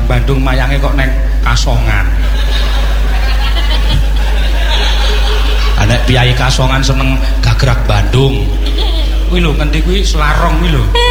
Bandung mayange kok neng Kasongan. Anek piyai Kasongan seneng gagrak Bandung. Kuwi lho ngendi kuwi Selarong kuwi lho.